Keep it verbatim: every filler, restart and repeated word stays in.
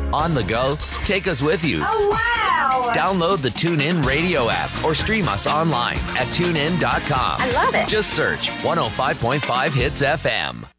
On the go, take us with you. Oh, wow. Download the TuneIn Radio app or stream us online at tune in dot com. I love it. Just search one oh five point five Hits F M.